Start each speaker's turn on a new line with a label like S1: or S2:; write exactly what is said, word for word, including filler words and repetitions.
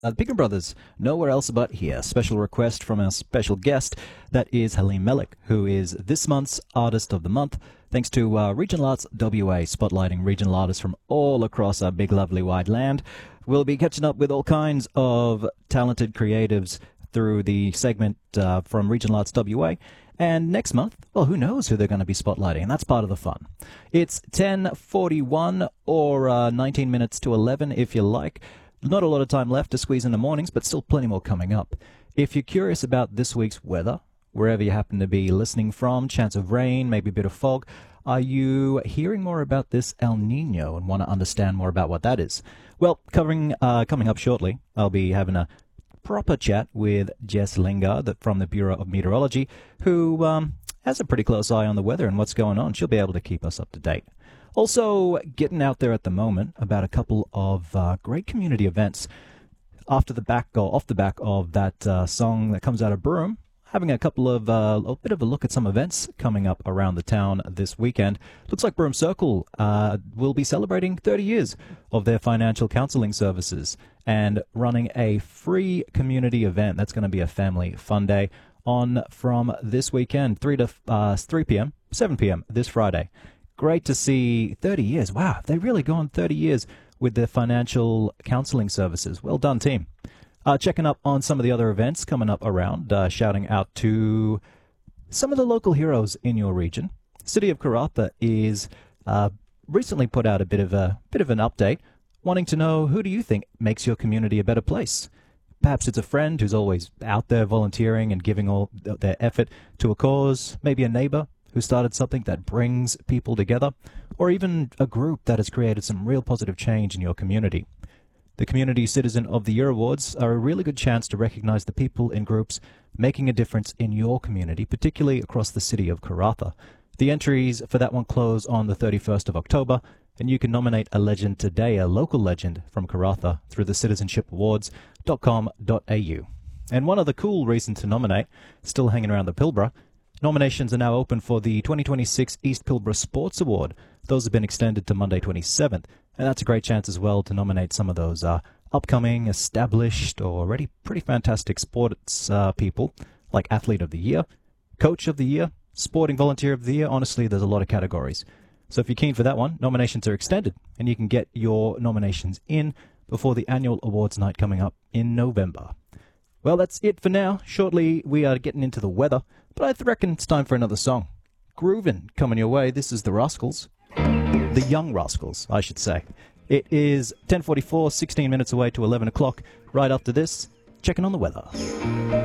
S1: Uh, the Pickering Brothers, nowhere else but here. Special request from our special guest, that is Halim Malik, who is this month's Artist of the Month, thanks to uh, Regional Arts W A, spotlighting regional artists from all across our big, lovely, wide land. We'll be catching up with all kinds of talented creatives through the segment uh, from Regional Arts W A. And next month, well, who knows who they're going to be spotlighting, and that's part of the fun. It's ten forty-one or uh, nineteen minutes to eleven, if you like. Not a lot of time left to squeeze in the mornings, but still plenty more coming up. If you're curious about this week's weather, wherever you happen to be listening from, chance of rain, maybe a bit of fog, are you hearing more about this El Nino and want to understand more about what that is? Well, covering uh, coming up shortly, I'll be having a proper chat with Jess Lingard from the Bureau of Meteorology, who um, has a pretty close eye on the weather and what's going on. She'll be able to keep us up to date. Also, getting out there at the moment about a couple of uh, great community events. After the back, or off the back of that uh, song that comes out of Broome, having a couple of uh, a bit of a look at some events coming up around the town this weekend. Looks like Broome Circle uh, will be celebrating thirty years of their financial counselling services and running a free community event. That's going to be a family fun day on from this weekend, three to uh, three p.m., seven p.m. this Friday. Great to see thirty years. Wow, they've really gone thirty years with their financial counseling services. Well done, team. Uh, checking up on some of the other events coming up around, uh, shouting out to some of the local heroes in your region. City of Karratha is uh, recently put out a bit of a bit of an update, wanting to know, who do you think makes your community a better place? Perhaps it's a friend who's always out there volunteering and giving all their effort to a cause, maybe a neighbor who started something that brings people together, or even a group that has created some real positive change in your community. The Community Citizen of the Year Awards are a really good chance to recognize the people and groups making a difference in your community, particularly across the city of Karratha. The entries for that one close on the thirty-first of October, and you can nominate a legend today, a local legend from Karratha, through the citizenship awards dot com dot a u. And one other cool reason to nominate, still hanging around the Pilbara, nominations are now open for the twenty twenty-six East Pilbara Sports Award. Those have been extended to Monday twenty-seventh, and that's a great chance as well to nominate some of those uh, upcoming, established, or already pretty fantastic sports uh, people, like Athlete of the Year, Coach of the Year, Sporting Volunteer of the Year. Honestly, there's a lot of categories. So if you're keen for that one, nominations are extended, and you can get your nominations in before the annual awards night coming up in November. Well, that's it for now. Shortly, we are getting into the weather, but I reckon it's time for another song. Groovin' coming your way. This is the Rascals. The Young Rascals, I should say. It is ten forty-four, sixteen minutes away to eleven o'clock. Right after this, checking on the weather.